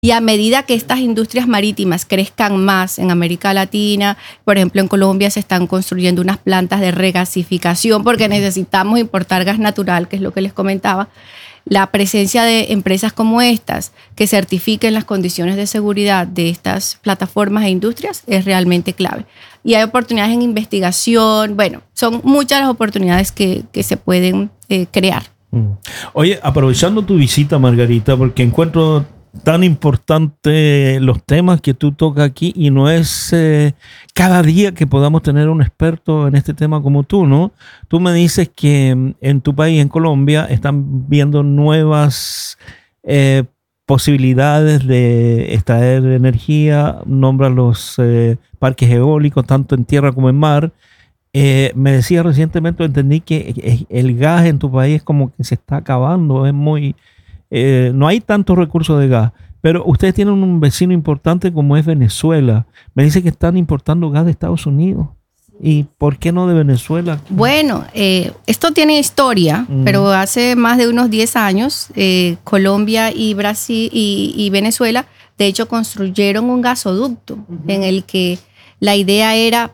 Y a medida que estas industrias marítimas crezcan más en América Latina, por ejemplo en Colombia se están construyendo unas plantas de regasificación porque necesitamos importar gas natural, que es lo que les comentaba. La presencia de empresas como estas que certifiquen las condiciones de seguridad de estas plataformas e industrias es realmente clave. Y hay oportunidades en investigación, bueno, son muchas las oportunidades que se pueden crear. Oye, aprovechando tu visita, Margarita, porque encuentro tan importante los temas que tú tocas aquí y no es cada día que podamos tener un experto en este tema como tú, ¿no? Tú me dices que en tu país, en Colombia, están viendo nuevas posibilidades de extraer energía, nombran los parques eólicos, tanto en tierra como en mar. Me decía recientemente, entendí que el gas en tu país como que se está acabando, es muy... no hay tantos recursos de gas, pero ustedes tienen un vecino importante como es Venezuela. Me dice que están importando gas de Estados Unidos. ¿Y por qué no de Venezuela? Bueno, esto tiene historia, pero hace más de unos 10 años Colombia y Brasil y Venezuela, de hecho, construyeron un gasoducto en el que la idea era,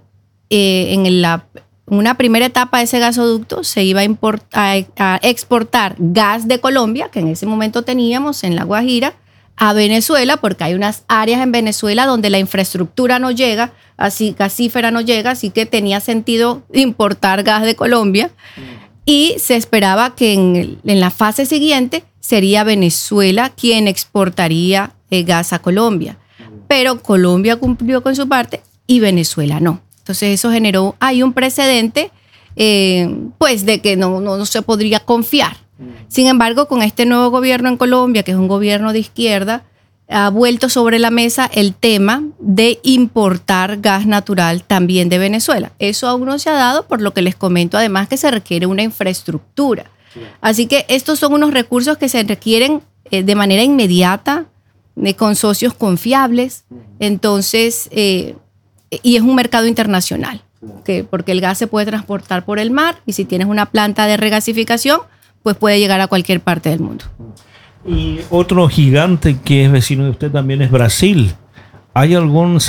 una primera etapa de ese gasoducto se iba a exportar gas de Colombia, que en ese momento teníamos en La Guajira, a Venezuela, porque hay unas áreas en Venezuela donde la infraestructura no llega, así gasífera no llega, así que tenía sentido importar gas de Colombia. Y se esperaba que en la fase siguiente sería Venezuela quien exportaría gas a Colombia. Pero Colombia cumplió con su parte y Venezuela no. Entonces eso generó, hay un precedente pues de que no se podría confiar. Sin embargo, con este nuevo gobierno en Colombia, que es un gobierno de izquierda, ha vuelto sobre la mesa el tema de importar gas natural también de Venezuela. Eso aún no se ha dado, por lo que les comento además que se requiere una infraestructura. Así que estos son unos recursos que se requieren de manera inmediata, con socios confiables. Entonces, y es un mercado internacional, porque el gas se puede transportar por el mar y si tienes una planta de regasificación, pues puede llegar a cualquier parte del mundo. Y otro gigante que es vecino de usted también es Brasil. ¿Hay algún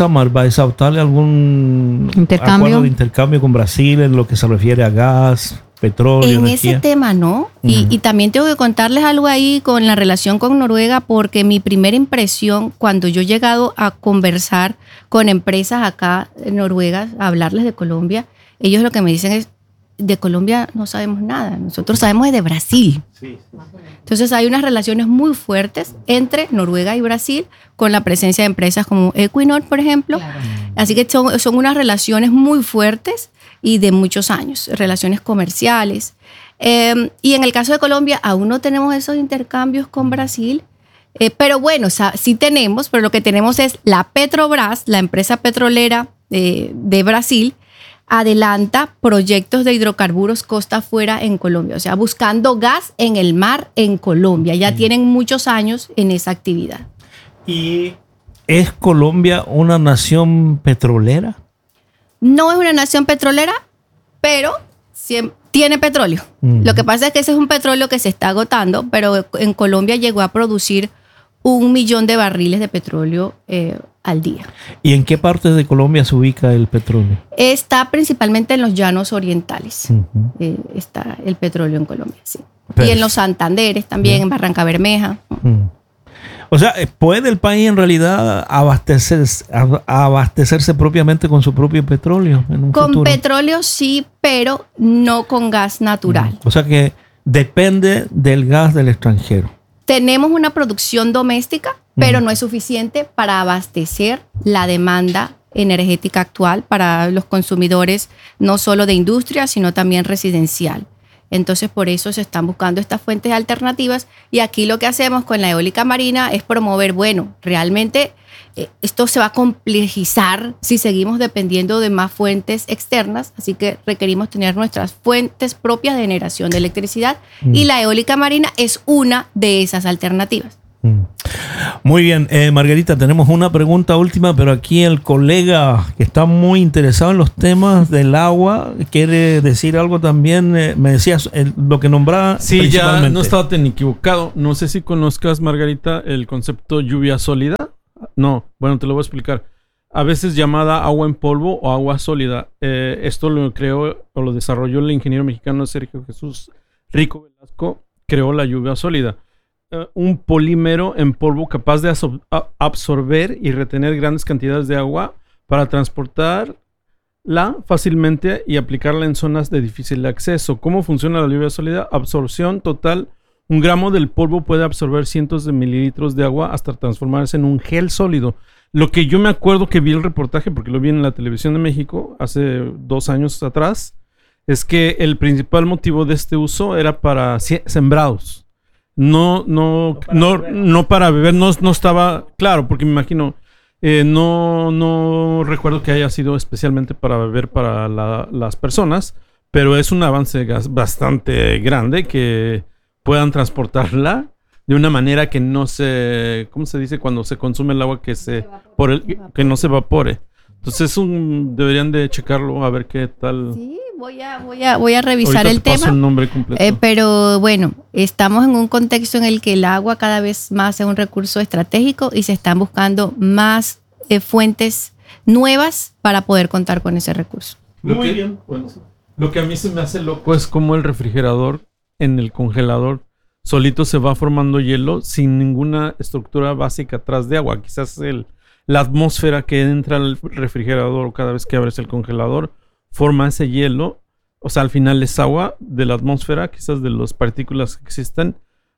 algún acuerdo de intercambio con Brasil en lo que se refiere a gas, petróleo, en energía? ese tema no. Y también tengo que contarles algo ahí con la relación con Noruega, porque mi primera impresión cuando yo he llegado a conversar con empresas acá en Noruega, a hablarles de Colombia, ellos lo que me dicen es, de Colombia no sabemos nada, nosotros sabemos de Brasil. Sí. Entonces hay unas relaciones muy fuertes entre Noruega y Brasil con la presencia de empresas como Equinor, por ejemplo. Claro. Así que son unas relaciones muy fuertes y de muchos años, relaciones comerciales. Y en el caso de Colombia aún no tenemos esos intercambios con Brasil, pero bueno, sí tenemos, pero lo que tenemos es la Petrobras, la empresa petrolera de Brasil, adelanta proyectos de hidrocarburos costa afuera en Colombia, o sea, buscando gas en el mar en Colombia. Ya tienen muchos años en esa actividad. ¿Y es Colombia una nación petrolera? No es una nación petrolera, pero tiene petróleo. Lo que pasa es que ese es un petróleo que se está agotando, pero en Colombia llegó a producir 1 millón de barriles de petróleo al día. ¿Y en qué parte de Colombia se ubica el petróleo? Está principalmente en los llanos orientales. Está el petróleo en Colombia, sí. Y en los Santanderes también, en Barranca Bermeja. O sea, ¿puede el país en realidad abastecerse propiamente con su propio petróleo en un futuro? Con petróleo sí, pero no con gas natural. O sea que depende del gas del extranjero. Tenemos una producción doméstica, pero no es suficiente para abastecer la demanda energética actual para los consumidores, no solo de industria, sino también residencial. Entonces, por eso se están buscando estas fuentes alternativas. Y aquí lo que hacemos con la eólica marina es promover, bueno, realmente esto se va a complejizar si seguimos dependiendo de más fuentes externas, así que requerimos tener nuestras fuentes propias de generación de electricidad y la eólica marina es una de esas alternativas. Muy bien, Margarita, tenemos una pregunta última, pero aquí el colega que está muy interesado en los temas del agua quiere decir algo también. Me decías lo que nombraba. Sí, ya no estaba tan equivocado. No sé si conozcas, Margarita, el concepto lluvia sólida. No, bueno, te lo voy a explicar. A veces llamada agua en polvo o agua sólida. Esto lo creó o lo desarrolló el ingeniero mexicano Sergio Jesús Rico Velasco. Creó la lluvia sólida. Un polímero en polvo capaz de absorber y retener grandes cantidades de agua para transportarla fácilmente y aplicarla en zonas de difícil acceso. ¿Cómo funciona la lluvia sólida? Absorción total. 1 gramo del polvo puede absorber cientos de mililitros de agua hasta transformarse en un gel sólido. Lo que yo me acuerdo que vi el reportaje, porque lo vi en la televisión de México hace 2 años atrás, es que el principal motivo de este uso era para sembrados. No para beber, no estaba claro, porque me imagino, no recuerdo que haya sido especialmente para beber para las personas, pero es un avance bastante grande que puedan transportarla de una manera que no se, ¿cómo se dice? Cuando se consume el agua que que no se evapore. Entonces deberían de checarlo a ver qué tal. Sí, voy a revisar ahorita el tema. Paso el nombre completo. Pero bueno, estamos en un contexto en el que el agua cada vez más es un recurso estratégico y se están buscando más fuentes nuevas para poder contar con ese recurso. Muy bien. Bueno, lo que a mí se me hace loco es como el refrigerador en el congelador solito se va formando hielo sin ninguna estructura básica atrás de agua. Quizás la atmósfera que entra al refrigerador cada vez que abres el congelador forma ese hielo. O sea, al final es agua de la atmósfera, quizás de las partículas que existen.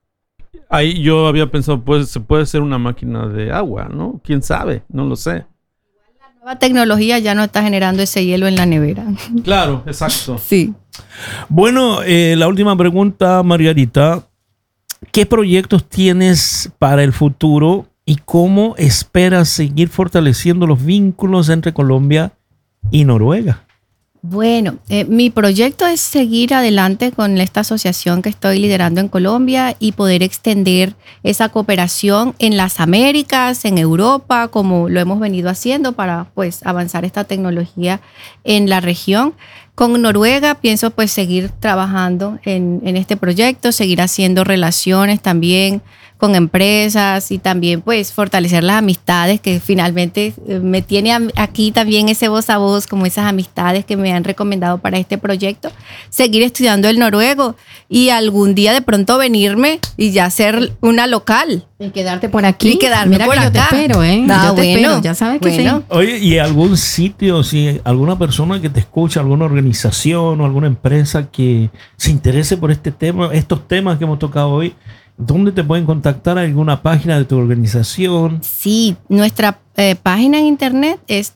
Ahí yo había pensado, pues se puede hacer una máquina de agua, ¿no? ¿Quién sabe? No lo sé. La nueva tecnología ya no está generando ese hielo en la nevera. Claro, exacto. Sí. Bueno, la última pregunta, Margarita. ¿Qué proyectos tienes para el futuro y cómo esperas seguir fortaleciendo los vínculos entre Colombia y Noruega? Bueno, mi proyecto es seguir adelante con esta asociación que estoy liderando en Colombia y poder extender esa cooperación en las Américas, en Europa, como lo hemos venido haciendo para pues avanzar esta tecnología en la región. Con Noruega pienso pues seguir trabajando en este proyecto, seguir haciendo relaciones también con empresas y también pues fortalecer las amistades que finalmente me tiene aquí también ese voz a voz, como esas amistades que me han recomendado para este proyecto. Seguir estudiando el noruego y algún día de pronto venirme y ya ser una local. Y quedarte por aquí. Y quedarme Mira por que acá. yo te espero, ¿eh? Yo te espero, ya sabes que sí. Oye, ¿y algún sitio, si alguna persona que te escucha, alguna organización o alguna empresa que se interese por este tema, estos temas que hemos tocado hoy, ¿dónde te pueden contactar? ¿Alguna página de tu organización? Sí, nuestra página en internet es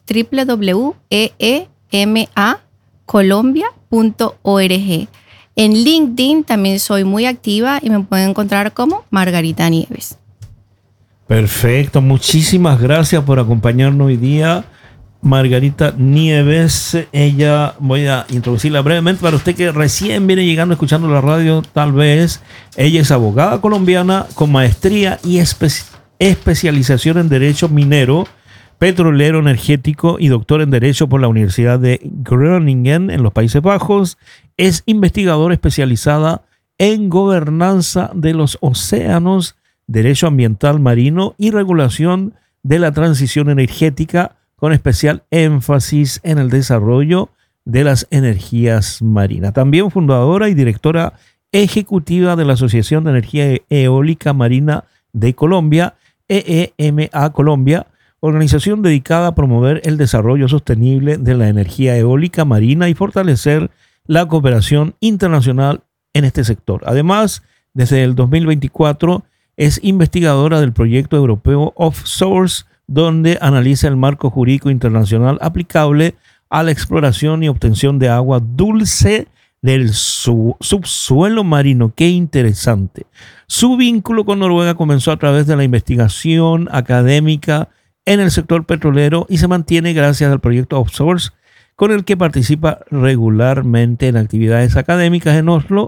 www.eemacolombia.org. En LinkedIn también soy muy activa y me pueden encontrar como Margarita Nieves. Perfecto, muchísimas gracias por acompañarnos hoy día, Margarita Nieves. Ella, voy a introducirla brevemente para usted que recién viene llegando escuchando la radio, tal vez. Ella es abogada colombiana con maestría y especialización en Derecho Minero, petrolero, energético y doctor en Derecho por la Universidad de Groningen en los Países Bajos. Es investigadora especializada en gobernanza de los océanos, derecho ambiental marino y regulación de la transición energética, con especial énfasis en el desarrollo de las energías marinas. También fundadora y directora ejecutiva de la Asociación de Energía Eólica Marina de Colombia, EEMA Colombia, organización dedicada a promover el desarrollo sostenible de la energía eólica marina y fortalecer la cooperación internacional en este sector. Además, desde el 2024 es investigadora del proyecto europeo Offsource, donde analiza el marco jurídico internacional aplicable a la exploración y obtención de agua dulce del subsuelo marino. ¡Qué interesante! Su vínculo con Noruega comenzó a través de la investigación académica en el sector petrolero y se mantiene gracias al proyecto Offsource, con el que participa regularmente en actividades académicas en Oslo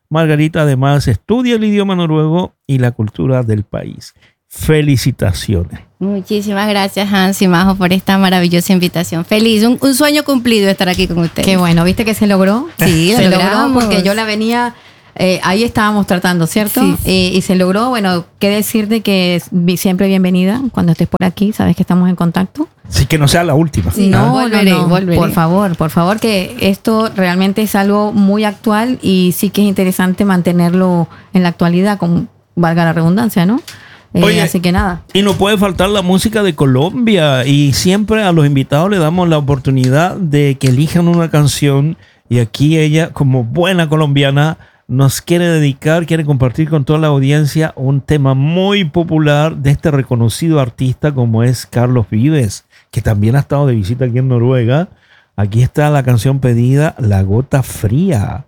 Margarita además estudia el idioma noruego y la cultura del país. Felicitaciones. Muchísimas gracias, Hans y Majo, por esta maravillosa invitación. Feliz, un sueño cumplido estar aquí con ustedes. Qué bueno, ¿viste que se logró? Sí, se logró porque yo la venía... ahí estábamos tratando, ¿cierto? Sí. Y se logró. Bueno, qué decirte que siempre bienvenida cuando estés por aquí. Sabes que estamos en contacto. Sí, que no sea la última. Sí, No, volveré. Por favor, que esto realmente es algo muy actual y sí que es interesante mantenerlo en la actualidad, con valga la redundancia, ¿no? Oye, así que nada. Y no puede faltar la música de Colombia, y siempre a los invitados le damos la oportunidad de que elijan una canción, y aquí ella, como buena colombiana, nos quiere compartir con toda la audiencia un tema muy popular de este reconocido artista como es Carlos Vives, que también ha estado de visita aquí en Noruega. Aquí está la canción pedida, La Gota Fría.